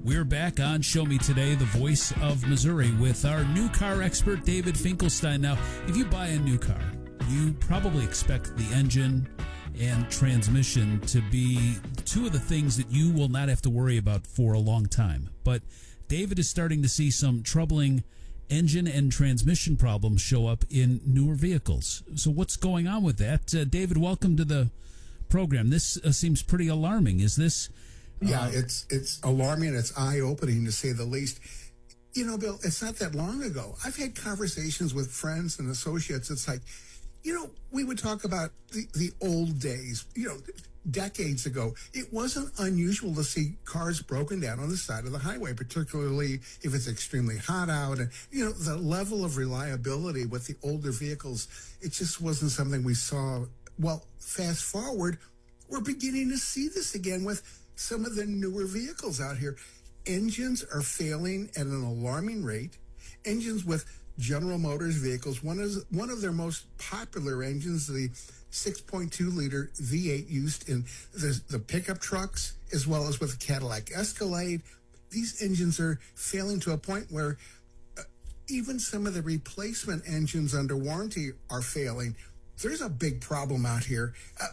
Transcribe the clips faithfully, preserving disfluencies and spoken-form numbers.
We're back on Show Me Today, the voice of Missouri, with our new car expert, David Finkelstein. Now, if you buy a new car, you probably expect the engine and transmission to be two of the things that you will not have to worry about for a long time. But David is starting to see some troubling engine and transmission problems show up in newer vehicles. So what's going on with that? Uh, David, welcome to the program. This uh, seems pretty alarming. Is this... Uh, yeah, it's it's alarming. It's eye-opening, to say the least. You know, Bill, it's not that long ago. I've had conversations with friends and associates. It's like, you know, we would talk about the, the old days, you know, decades ago. It wasn't unusual to see cars broken down on the side of the highway, particularly if it's extremely hot out. And, you know, the level of reliability with the older vehicles, it just wasn't something we saw. Well, fast forward, we're beginning to see this again with some of the newer vehicles out here. Engines are failing at an alarming rate. Engines with General Motors vehicles, one is one of their most popular engines, the six point two liter V eight used in the, the pickup trucks, as well as with the Cadillac Escalade. These engines are failing to a point where uh, even some of the replacement engines under warranty are failing. There's a big problem out here. Uh,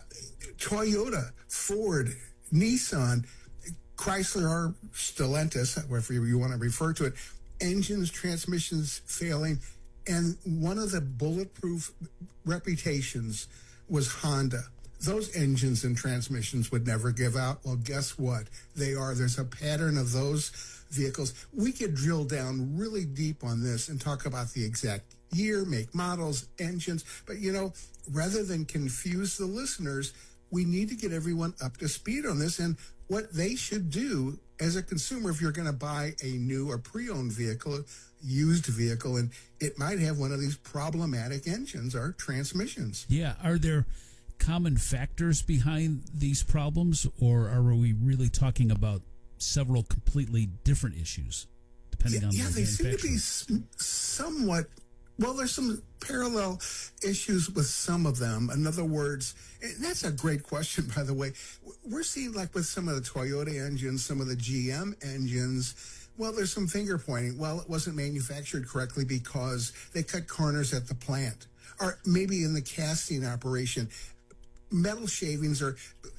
Toyota, Ford, Nissan, Chrysler, Stellantis, whatever you want to refer to it, engines, transmissions failing. And one of the bulletproof reputations was Honda. Those engines and transmissions would never give out. Well, guess what? They are. There's a pattern of those vehicles. We could drill down really deep on this and talk about the exact year, make, models, engines. But, you know, rather than confuse the listeners, we need to get everyone up to speed on this and what they should do as a consumer if you're going to buy a new or pre-owned vehicle, a used vehicle, and it might have one of these problematic engines or transmissions. Yeah. Are there common factors behind these problems, or are we really talking about several completely different issues, depending yeah, on yeah, the they seem to be manufacturer? somewhat. Well, there's some parallel issues with some of them. In other words, and that's a great question, by the way. We're seeing, like with some of the Toyota engines, some of the G M engines, well, there's some finger pointing. Well, it wasn't manufactured correctly because they cut corners at the plant. Or maybe in the casting operation, metal shavings or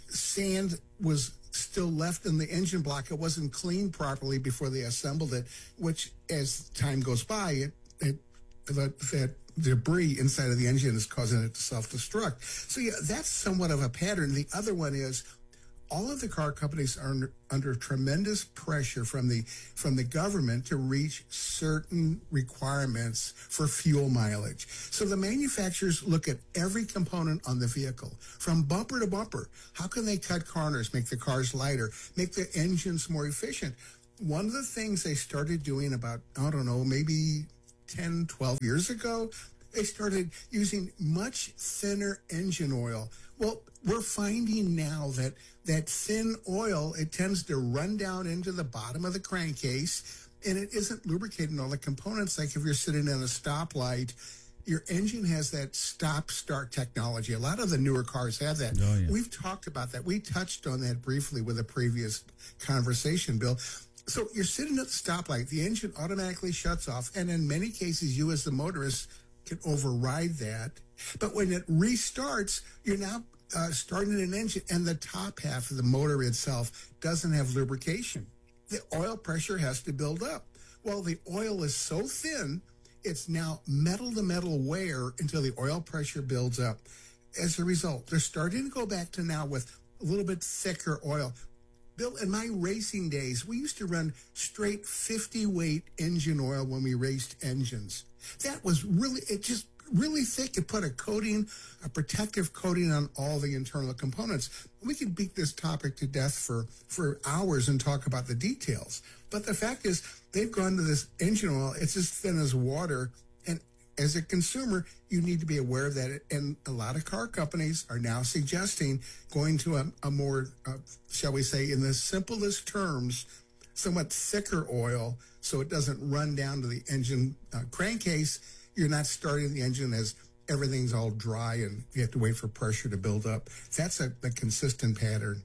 sand was still left in the engine block. It wasn't cleaned properly before they assembled it, which as time goes by, it, it that, that debris inside of the engine is causing it to self-destruct. So yeah, that's somewhat of a pattern. The other one is all of the car companies are under, under tremendous pressure from the from the government to reach certain requirements for fuel mileage. So the manufacturers look at every component on the vehicle, from bumper to bumper. How can they cut corners, make the cars lighter, make the engines more efficient? One of the things they started doing about, I don't know, maybe ten, twelve years ago, they started using much thinner engine oil. Well, we're finding now that that thin oil, it tends to run down into the bottom of the crankcase, and it isn't lubricating all the components. Like if you're sitting in a stoplight, your engine has that stop-start technology. A lot of the newer cars have that. Oh, yeah. We've talked about that. We touched on that briefly with a previous conversation, Bill. So you're sitting at the stoplight, the engine automatically shuts off, and in many cases, you as the motorist can override that. But when it restarts, you're now uh, starting an engine, and the top half of the motor itself doesn't have lubrication. The oil pressure has to build up. Well, the oil is so thin, it's now metal-to-metal wear until the oil pressure builds up. As a result, they're starting to go back to now with a little bit thicker oil. Bill, in my racing days, we used to run straight fifty weight engine oil when we raced engines. That was really, it just really thick. It put a coating, a protective coating on all the internal components. We could beat this topic to death for, for hours and talk about the details. But the fact is, they've gone to this engine oil. It's as thin as water. And as a consumer, you need to be aware of that. And a lot of car companies are now suggesting going to a, a more, uh, shall we say, in the simplest terms, somewhat thicker oil so it doesn't run down to the engine uh, crankcase. You're not starting the engine as everything's all dry and you have to wait for pressure to build up. That's a, a consistent pattern.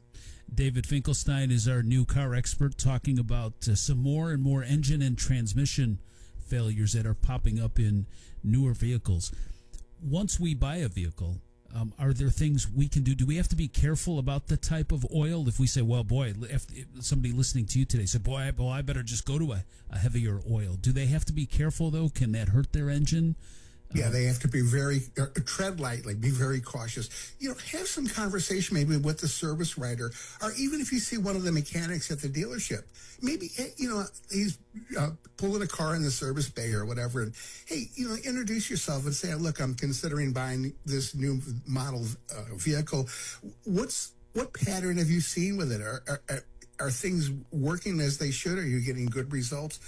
David Finkelstein is our new car expert, talking about uh, some more and more engine and transmission failures that are popping up in newer vehicles. Once we buy a vehicle, um, are there things we can do? Do we have to be careful about the type of oil? If we say, well, boy, if, if somebody listening to you today said, boy, I, well, I better just go to a, a heavier oil. Do they have to be careful, though? Can that hurt their engine? Yeah, they have to be very, uh, tread lightly, be very cautious. You know, have some conversation maybe with the service writer, or even if you see one of the mechanics at the dealership. Maybe, you know, he's uh, pulling a car in the service bay or whatever, and, hey, you know, introduce yourself and say, look, I'm considering buying this new model uh, vehicle. What's What pattern have you seen with it? Are, are, are things working as they should? Are you getting good results?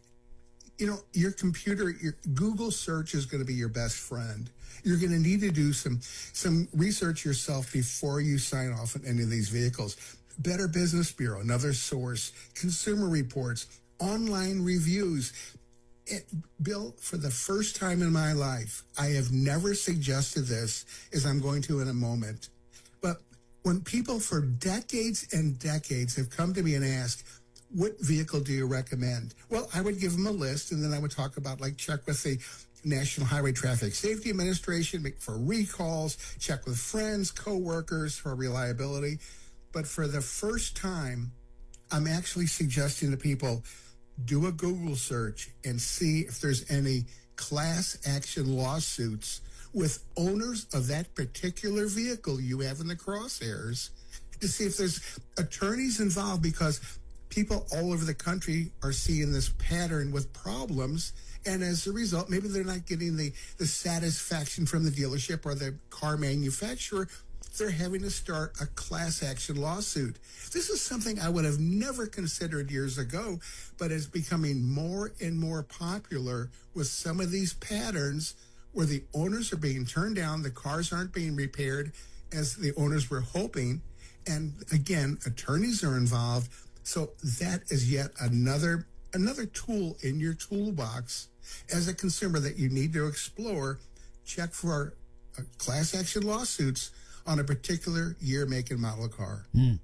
You know, your computer, your Google search is going to be your best friend. You're going to need to do some some research yourself before you sign off on any of these vehicles. Better Business Bureau, another source, Consumer Reports, online reviews. It, Bill, for the first time in my life, I have never suggested this, as I'm going to in a moment. But when people for decades and decades have come to me and asked, what vehicle do you recommend? Well, I would give them a list, and then I would talk about, like, check with the National Highway Traffic Safety Administration for recalls, check with friends, coworkers for reliability. But for the first time, I'm actually suggesting to people, do a Google search and see if there's any class action lawsuits with owners of that particular vehicle you have in the crosshairs, to see if there's attorneys involved, because people all over the country are seeing this pattern with problems, and as a result, maybe they're not getting the, the satisfaction from the dealership or the car manufacturer. They're having to start a class action lawsuit. This is something I would have never considered years ago, but it's becoming more and more popular with some of these patterns where the owners are being turned down, the cars aren't being repaired as the owners were hoping, and again, attorneys are involved. So that is yet another another tool in your toolbox as a consumer that you need to explore. Check for uh, class action lawsuits on a particular year, make, and model car. Mm.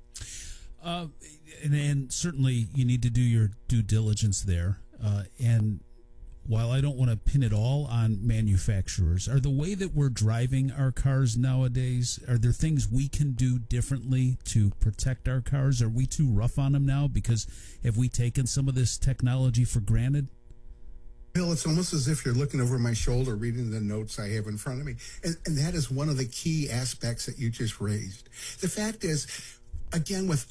Uh, and, and certainly you need to do your due diligence there. Uh, and while I don't want to pin it all on manufacturers, are the way that we're driving our cars nowadays, are there things we can do differently to protect our cars? Are we too rough on them now? Because have we taken some of this technology for granted? Bill, it's almost as if you're looking over my shoulder reading the notes I have in front of me. And, and that is one of the key aspects that you just raised. The fact is, again, with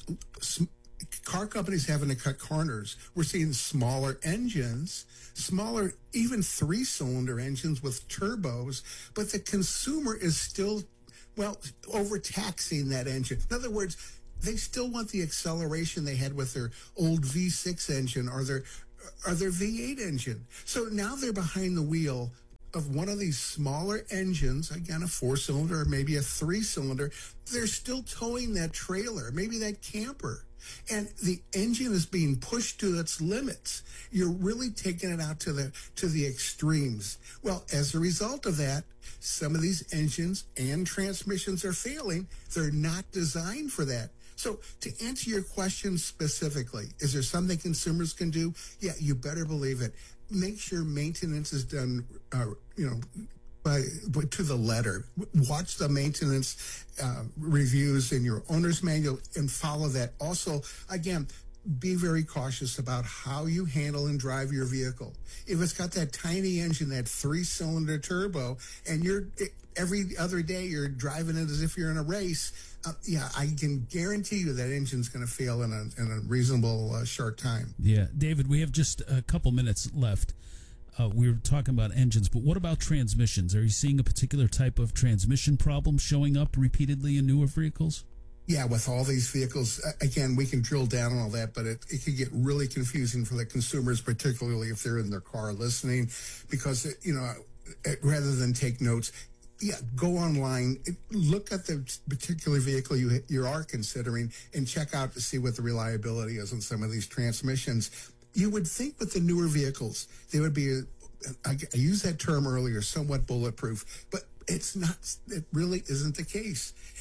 car companies having to cut corners, we're seeing smaller engines, smaller, even three-cylinder engines with turbos, but the consumer is still, well, overtaxing that engine. In other words, they still want the acceleration they had with their old V six engine or their or their V eight engine. So now they're behind the wheel of one of these smaller engines, again, a four-cylinder or maybe a three-cylinder. They're still towing that trailer, maybe that camper. And the engine is being pushed to its limits. You're really taking it out to the to the extremes. Well, as a result of that, some of these engines and transmissions are failing. They're not designed for that. So to answer your question specifically, is there something consumers can do? Yeah, you better believe it. Make sure maintenance is done, uh, you know, By, by, to the letter. Watch the maintenance uh, reviews in your owner's manual and follow that. Also, again, be very cautious about how you handle and drive your vehicle. If it's got that tiny engine, that three-cylinder turbo, and you're every other day you're driving it as if you're in a race, uh, yeah, I can guarantee you that engine's going to fail in a, in a reasonable uh, short time. Yeah, David, we have just a couple minutes left. Uh, we were talking about engines, but what about transmissions? Are you seeing a particular type of transmission problem showing up repeatedly in newer vehicles? Yeah, with all these vehicles, again, we can drill down on all that, but it, it can get really confusing for the consumers, particularly if they're in their car listening, because, it, you know, it, rather than take notes, yeah, go online, look at the particular vehicle you you are considering, and check out to see what the reliability is on some of these transmissions. You would think with the newer vehicles, they would be, a, I, I used that term earlier, somewhat bulletproof, but it's not, it really isn't the case.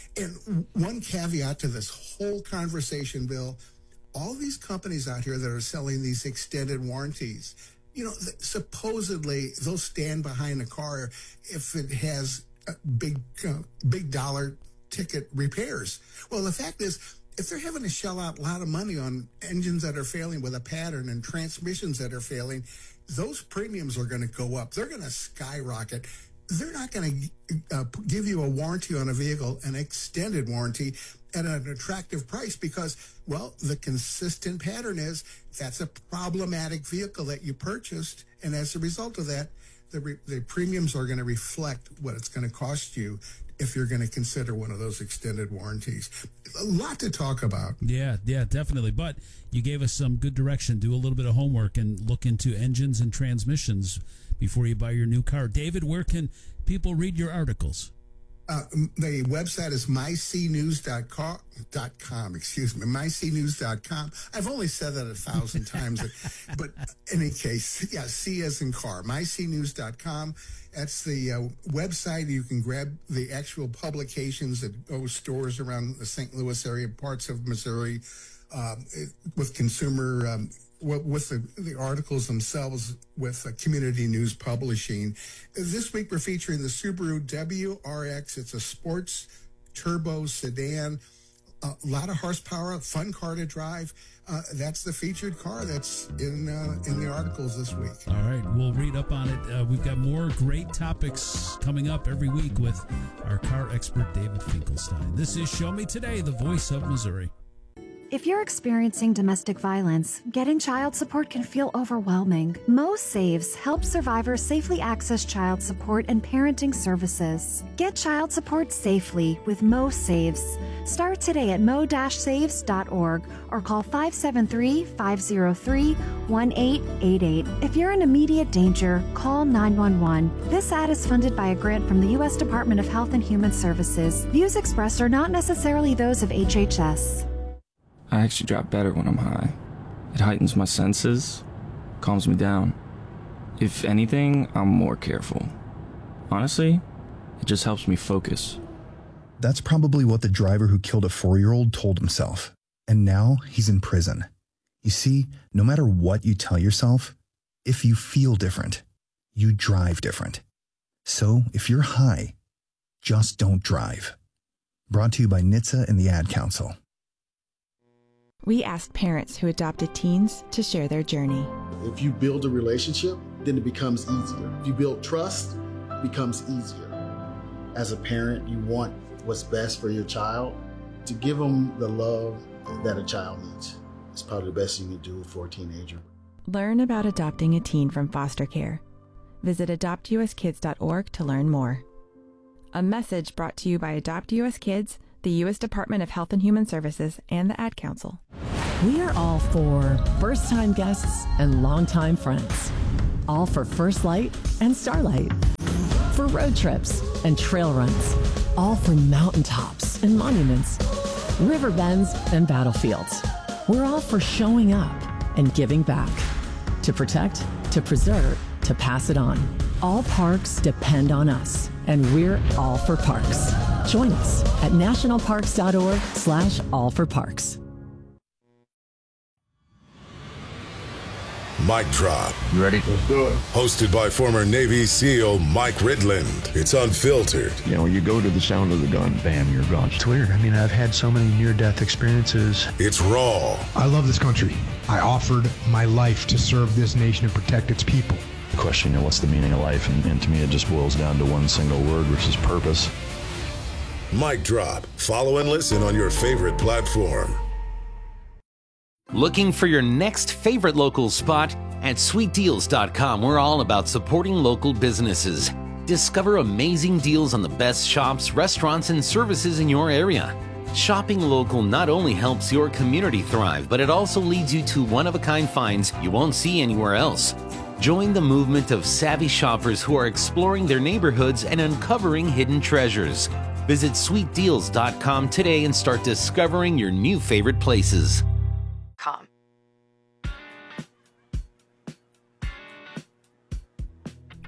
And one caveat to this whole conversation, Bill, all these companies out here that are selling these extended warranties, you know, supposedly they'll stand behind a car if it has a big, uh, big dollar ticket repairs. Well, the fact is, if they're having to shell out a lot of money on engines that are failing with a pattern and transmissions that are failing, those premiums are going to go up. They're going to skyrocket. They're not going to uh, give you a warranty on a vehicle, an extended warranty, at an attractive price because, well, the consistent pattern is that's a problematic vehicle that you purchased. And as a result of that, the, re- the premiums are going to reflect what it's going to cost you if you're going to consider one of those extended warranties. A lot to talk about. Yeah, yeah, definitely. But you gave us some good direction. Do a little bit of homework and look into engines and transmissions before you buy your new car. David, where can people read your articles? Uh, the website is my c news dot com, excuse me, my c news dot com. I've only said that a thousand times, but in any case, yeah, C as in car, my c news dot com. That's the uh, website. You can grab the actual publications that go stores around the Saint Louis area, parts of Missouri, um, it, with consumer, um, with the, the articles themselves, with uh, community news publishing. This week we're featuring the Subaru W R X. It's a sports turbo sedan, a lot of horsepower, fun car to drive. Uh, that's the featured car that's in uh, in the articles this week. All right, we'll read up on it. Uh, we've got more great topics coming up every week with our car expert, David Finkelstein. This is Show Me Today, the voice of Missouri. If you're experiencing domestic violence, getting child support can feel overwhelming. Mo Saves helps survivors safely access child support and parenting services. Get child support safely with Mo Saves. Start today at mo dash saves dot org or call five seven three, five zero three, one eight eight eight. If you're in immediate danger, call nine one one. This ad is funded by a grant from the U S Department of Health and Human Services. Views expressed are not necessarily those of H H S. I actually drive better when I'm high. It heightens my senses, calms me down. If anything, I'm more careful. Honestly, it just helps me focus. That's probably what the driver who killed a four-year-old told himself. And now he's in prison. You see, no matter what you tell yourself, if you feel different, you drive different. So if you're high, just don't drive. Brought to you by N H T S A and the Ad Council. We asked parents who adopted teens to share their journey. If you build a relationship, then it becomes easier. If you build trust, it becomes easier. As a parent, you want what's best for your child. To give them the love that a child needs. It's probably the best you can do for a teenager. Learn about adopting a teen from foster care. Visit adopt u s kids dot org to learn more. A message brought to you by Adopt U S Kids, the U S Department of Health and Human Services, and the Ad Council. We are all for first-time guests and longtime friends. All for First Light and Starlight. For road trips and trail runs. All for mountaintops and monuments. River bends and battlefields. We're all for showing up and giving back. To protect, to preserve, to pass it on. All parks depend on us, and we're all for parks. Join us at nationalparks.org slash all for parks. Mic Drop. You ready? Let's do it. Hosted by former Navy SEAL Mike Ridland. It's unfiltered. You know, you go to the sound of the gun, bam, you're gone. It's weird. I mean, I've had so many near-death experiences. It's raw. I love this country. I offered my life to serve this nation and protect its people. The question, you know, what's the meaning of life? And, and to me, it just boils down to one single word, which is purpose. Mic Drop. Follow and listen on your favorite platform. Looking for your next favorite local spot? At sweet deals dot com, we're all about supporting local businesses. Discover amazing deals on the best shops, restaurants, and services in your area. Shopping local not only helps your community thrive, but it also leads you to one-of-a-kind finds you won't see anywhere else. Join the movement of savvy shoppers who are exploring their neighborhoods and uncovering hidden treasures. Visit sweet deals dot com today and start discovering your new favorite places.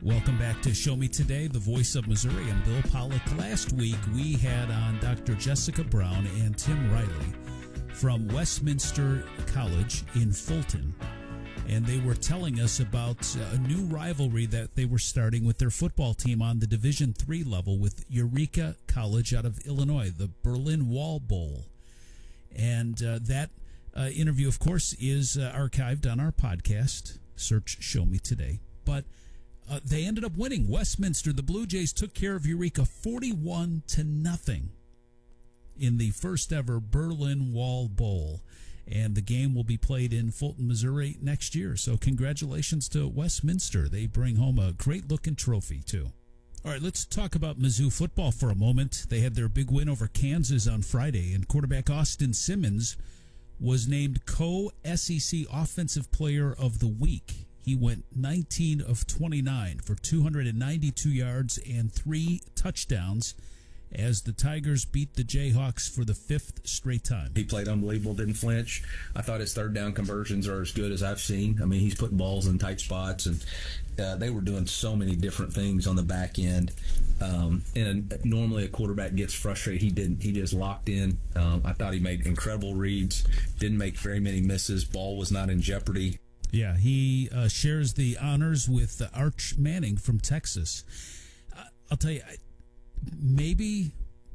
Welcome back to Show Me Today, the voice of Missouri. I'm Bill Pollock. Last week, we had on Doctor Jessica Brown and Tim Riley from Westminster College in Fulton. And they were telling us about a new rivalry that they were starting with their football team on the Division three level with Eureka College out of Illinois, the Berlin Wall Bowl. And uh, that uh, interview, of course, is uh, archived on our podcast. Search Show Me Today. But uh, they ended up winning. Westminster, the Blue Jays, took care of Eureka forty-one to nothing in the first ever Berlin Wall Bowl. And the game will be played in Fulton, Missouri next year. So congratulations to Westminster. They bring home a great-looking trophy, too. All right, let's talk about Mizzou football for a moment. They had their big win over Kansas on Friday, and quarterback Austin Simmons was named co-S E C Offensive Player of the Week. He went nineteen of twenty-nine for two hundred ninety-two yards and three touchdowns as the Tigers beat the Jayhawks for the fifth straight time. He played unbelievable, didn't flinch. I thought his third down conversions are as good as I've seen. I mean, he's putting balls in tight spots, and uh, they were doing so many different things on the back end. Um, and normally a quarterback gets frustrated. He didn't. He just locked in. Um, I thought he made incredible reads, didn't make very many misses. Ball was not in jeopardy. Yeah, he uh, shares the honors with uh, Arch Manning from Texas. Uh, I'll tell you, I, Maybe,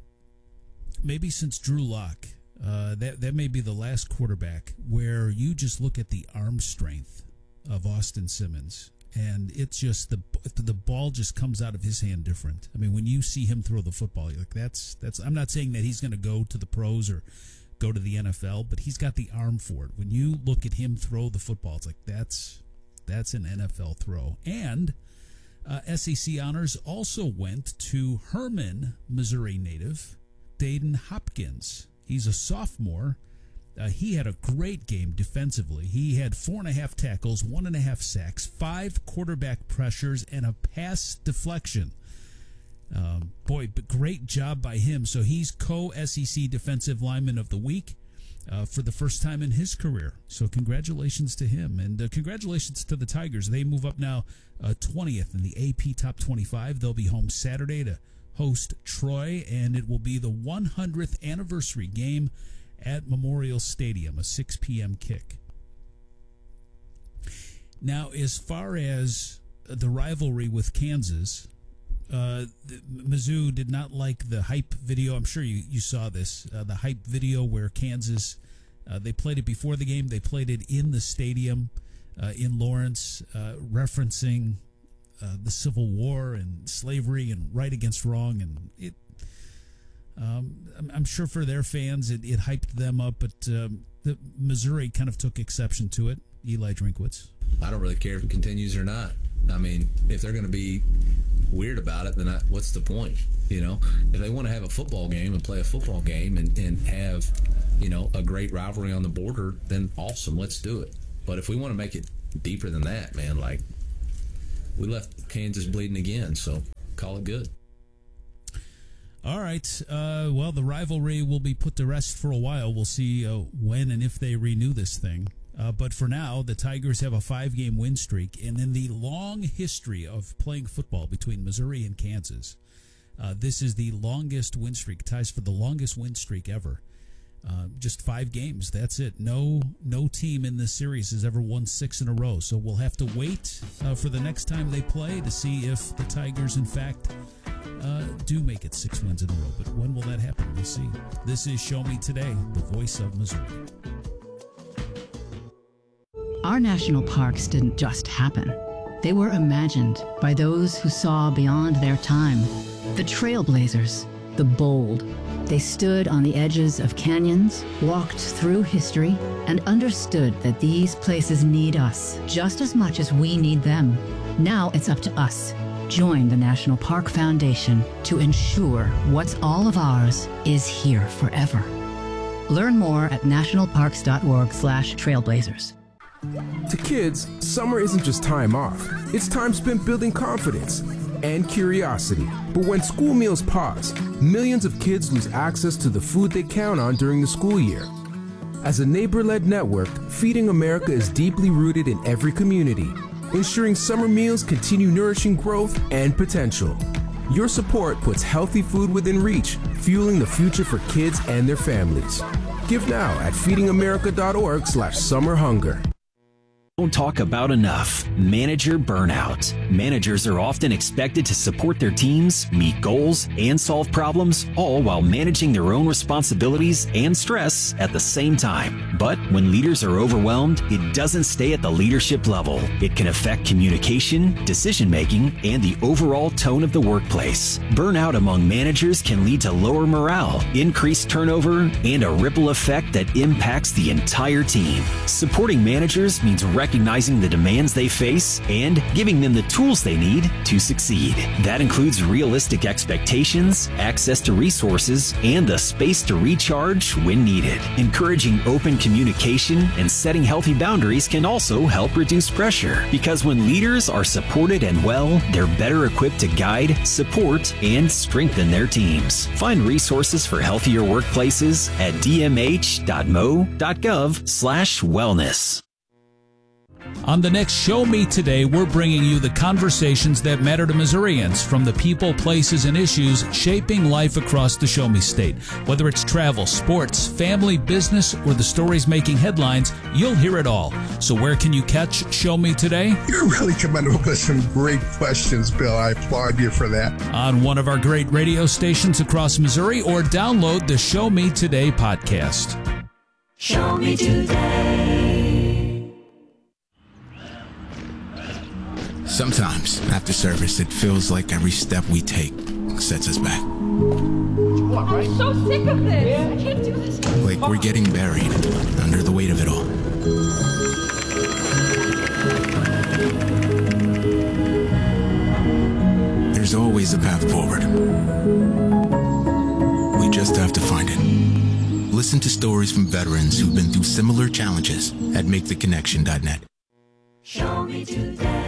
maybe since Drew Lock, uh, that that may be the last quarterback where you just look at the arm strength of Austin Simmons, and it's just the the ball just comes out of his hand different. I mean, when you see him throw the football, you're like, that's that's. I'm not saying that he's going to go to the pros or go to the N F L, but he's got the arm for it. When you look at him throw the football, it's like that's that's an N F L throw. And Uh, S E C honors also went to Herman, Missouri native, Dayton Hopkins. He's a sophomore. Uh, he had a great game defensively. He had four and a half tackles, one and a half sacks, five quarterback pressures, and a pass deflection. Um, boy, but great job by him. So he's co-S E C Defensive Lineman of the Week uh, for the first time in his career. So congratulations to him. And uh, congratulations to the Tigers. They move up now uh, twentieth in the A P Top twenty-five. They'll be home Saturday to host Troy, and it will be the one hundredth anniversary game at Memorial Stadium, a six p.m. kick. Now, as far as the rivalry with Kansas, uh, the, Mizzou did not like the hype video. I'm sure you, you saw this, uh, the hype video where Kansas, uh, they played it before the game. They played it in the stadium uh, in Lawrence, uh, referencing uh, the Civil War and slavery and right against wrong. And it, um, I'm, I'm sure for their fans, it, it hyped them up, but um, the Missouri kind of took exception to it. Eli Drinkwitz. I don't really care if it continues or not. I mean, if they're going to be weird about it, then I, what's the point? You know, if they want to have a football game and play a football game and, and have, you know, a great rivalry on the border, then awesome, let's do it. But if we want to make it deeper than that, man, like, we left Kansas bleeding again, so call it good. All right. Uh, well, the rivalry will be put to rest for a while. We'll see uh, when and if they renew this thing. Uh, but for now, the Tigers have a five-game win streak. And in the long history of playing football between Missouri and Kansas, uh, this is the longest win streak, ties for the longest win streak ever. Uh, just five games. That's it. No no team in this series has ever won six in a row. So we'll have to wait uh, for the next time they play to see if the Tigers, in fact, uh, do make it six wins in a row. But when will that happen? We'll see. This is Show Me Today, the voice of Missouri. Our national parks didn't just happen. They were imagined by those who saw beyond their time. The trailblazers, the bold. They stood on the edges of canyons, walked through history, and understood that these places need us just as much as we need them. Now it's up to us. Join the National Park Foundation to ensure what's all of ours is here forever. Learn more at nationalparks.org slash trailblazers. To kids, summer isn't just time off. It's time spent building confidence and curiosity. But when school meals pause, millions of kids lose access to the food they count on during the school year. As a neighbor-led network, Feeding America is deeply rooted in every community, ensuring summer meals continue nourishing growth and potential. Your support puts healthy food within reach, fueling the future for kids and their families. Give now at feedingamerica.org slash summer hunger. Don't talk about enough. Manager burnout. Managers are often expected to support their teams, meet goals, and solve problems, all while managing their own responsibilities and stress at the same time. But when leaders are overwhelmed, it doesn't stay at the leadership level. It can affect communication, decision-making, and the overall tone of the workplace. Burnout among managers can lead to lower morale, increased turnover, and a ripple effect that impacts the entire team. Supporting managers means recognizing the demands they face and giving them the tools they need to succeed. That includes realistic expectations, access to resources, and the space to recharge when needed. Encouraging open communication and setting healthy boundaries can also help reduce pressure, because when leaders are supported and well, they're better equipped to guide, support, and strengthen their teams. Find resources for healthier workplaces at d m h dot m o dot gov slash wellness. On the next Show Me Today, we're bringing you the conversations that matter to Missourians, from the people, places, and issues shaping life across the Show Me State. Whether it's travel, sports, family, business, or the stories making headlines, you'll hear it all. So where can you catch Show Me Today? You're really coming up with some great questions, Bill. I applaud you for that. On one of our great radio stations across Missouri, or download the Show Me Today podcast. Show Me Today. Sometimes, after service, it feels like every step we take sets us back. I'm so sick of this. I can't do this. Like we're getting buried under the weight of it all. There's always a path forward. We just have to find it. Listen to stories from veterans who've been through similar challenges at make the connection dot net. Show Me Today.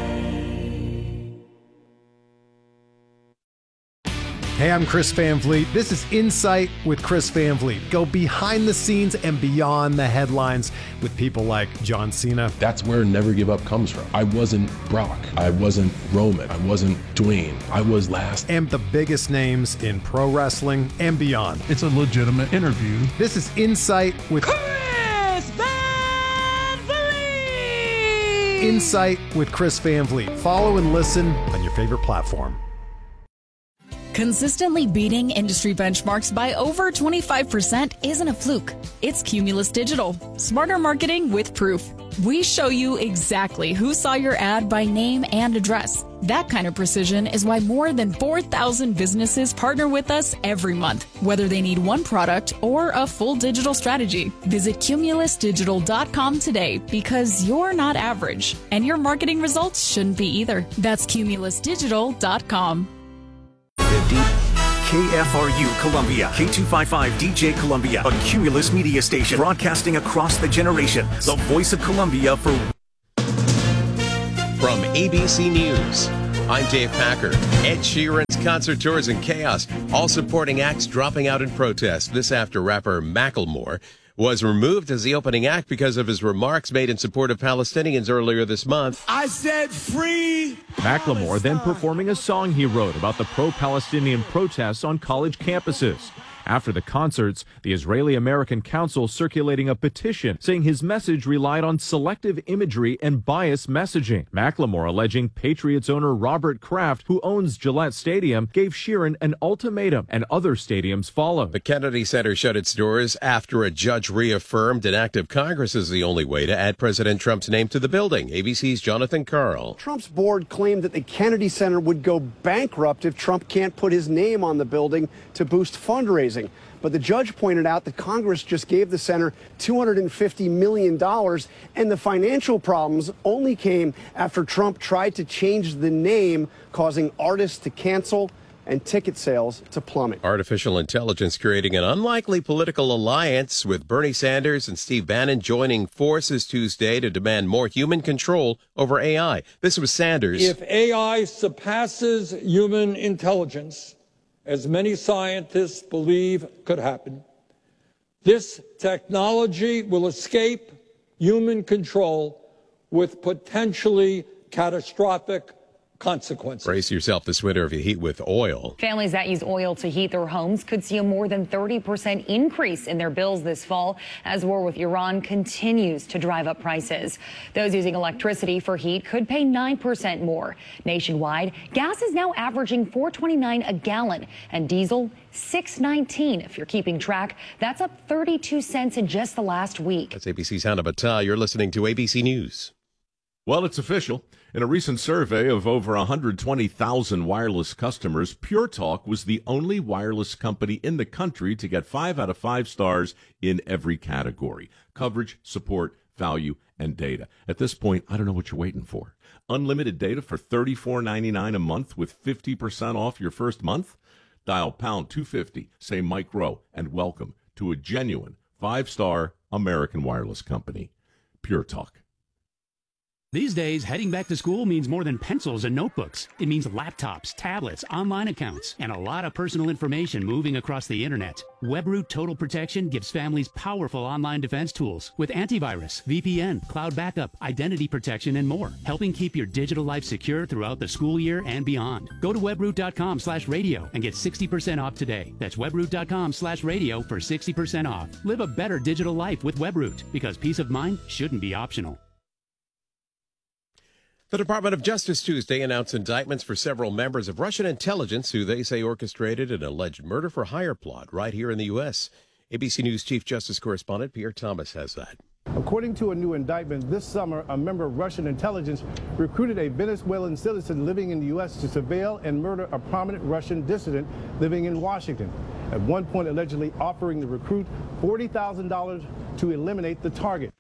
Hey, I'm Chris Van Vliet. This is Insight with Chris Van Vliet. Go behind the scenes and beyond the headlines with people like John Cena. That's where Never Give Up comes from. I wasn't Brock. I wasn't Roman. I wasn't Dwayne. I was last. And the biggest names in pro wrestling and beyond. It's a legitimate interview. This is Insight with Chris Van Vliet. Insight with Chris Van Vliet. Follow and listen on your favorite platform. Consistently beating industry benchmarks by over twenty-five percent isn't a fluke. It's Cumulus Digital. Smarter marketing with proof. We show you exactly who saw your ad by name and address. That kind of precision is why more than four thousand businesses partner with us every month, whether they need one product or a full digital strategy. Visit cumulus digital dot com today, because you're not average, and your marketing results shouldn't be either. That's cumulus digital dot com. K F R U Columbia, K two fifty-five D J Columbia, a Cumulus media station broadcasting across the generations. The voice of Columbia for... From A B C News, I'm Dave Packer. Ed Sheeran's concert tours in chaos, all supporting acts dropping out in protest. This after rapper Macklemore was removed as the opening act because of his remarks made in support of Palestinians earlier this month. I said free! Macklemore then performing a song he wrote about the pro-Palestinian protests on college campuses. After the concerts, the Israeli-American Council circulating a petition saying his message relied on selective imagery and biased messaging. Macklemore alleging Patriots owner Robert Kraft, who owns Gillette Stadium, gave Sheeran an ultimatum, and other stadiums followed. The Kennedy Center shut its doors after a judge reaffirmed an act of Congress is the only way to add President Trump's name to the building. A B C's Jonathan Karl. Trump's board claimed that the Kennedy Center would go bankrupt if Trump can't put his name on the building to boost fundraising. But the judge pointed out that Congress just gave the center two hundred fifty million dollars, and the financial problems only came after Trump tried to change the name, causing artists to cancel and ticket sales to plummet. Artificial intelligence creating an unlikely political alliance, with Bernie Sanders and Steve Bannon joining forces Tuesday to demand more human control over A I. This was Sanders. If A I surpasses human intelligence, as many scientists believe could happen, this technology will escape human control with potentially catastrophic consequences. Brace yourself this winter if you heat with oil. Families that use oil to heat their homes could see a more than thirty percent increase in their bills this fall as war with Iran continues to drive up prices. Those using electricity for heat could pay nine percent more. Nationwide, gas is now averaging four dollars and twenty-nine cents a gallon and diesel six dollars and nineteen cents. If you're keeping track, that's up thirty-two cents in just the last week. That's A B C's Hannah Battah. You're listening to A B C News. Well, it's official. In a recent survey of over one hundred twenty thousand wireless customers, Pure Talk was the only wireless company in the country to get five out of five stars in every category: coverage, support, value, and data. At this point, I don't know what you're waiting for. Unlimited data for thirty-four ninety-nine a month with fifty percent off your first month? Dial pound two fifty, say Mike Rowe, and welcome to a genuine five-star American wireless company. Pure Talk. These days, heading back to school means more than pencils and notebooks. It means laptops, tablets, online accounts, and a lot of personal information moving across the internet. WebRoot Total Protection gives families powerful online defense tools with antivirus, V P N, cloud backup, identity protection, and more, helping keep your digital life secure throughout the school year and beyond. Go to webroot.com slash radio and get sixty percent off today. That's webroot.com slash radio for sixty percent off. Live a better digital life with WebRoot, because peace of mind shouldn't be optional. The Department of Justice Tuesday announced indictments for several members of Russian intelligence who they say orchestrated an alleged murder-for-hire plot right here in the U S A B C News Chief Justice Correspondent Pierre Thomas has that. According to a new indictment, this summer, a member of Russian intelligence recruited a Venezuelan citizen living in the U S to surveil and murder a prominent Russian dissident living in Washington, at one point allegedly offering the recruit forty thousand dollars to eliminate the target.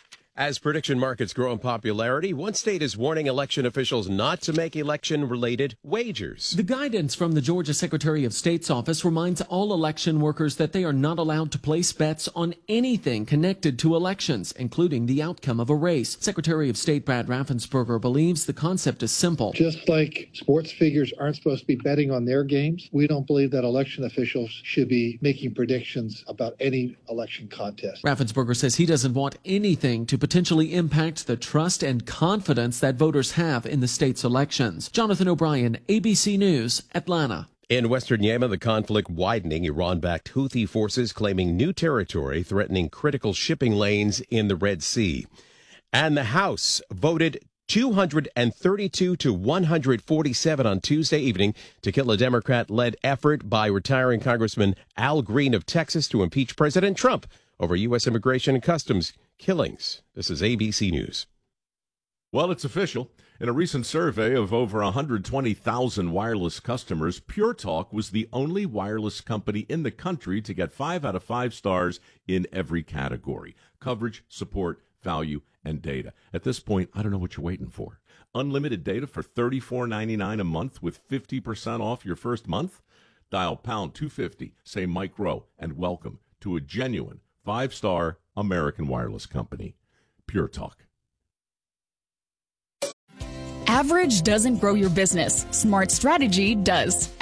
As prediction markets grow in popularity, one state is warning election officials not to make election-related wagers. The guidance from the Georgia Secretary of State's office reminds all election workers that they are not allowed to place bets on anything connected to elections, including the outcome of a race. Secretary of State Brad Raffensperger believes the concept is simple. Just like sports figures aren't supposed to be betting on their games, we don't believe that election officials should be making predictions about any election contest. Raffensperger says he doesn't want anything to potentially impact the trust and confidence that voters have in the state's elections. Jonathan O'Brien, A B C News, Atlanta. In western Yemen, the conflict widening. Iran-backed Houthi forces claiming new territory, threatening critical shipping lanes in the Red Sea. And the House voted two hundred thirty-two to one hundred forty-seven on Tuesday evening to kill a Democrat-led effort by retiring Congressman Al Green of Texas to impeach President Trump over U S immigration and customs killings. This is A B C News. Well, it's official. In a recent survey of over one hundred twenty thousand wireless customers, Pure Talk was the only wireless company in the country to get five out of five stars in every category: coverage, support, value, and data. At this point, I don't know what you're waiting for. Unlimited data for thirty-four ninety-nine a month with fifty percent off your first month? Dial pound two fifty, say Mike Rowe, and welcome to a genuine five-star American wireless company. Pure Talk. Average doesn't grow your business. Smart strategy does.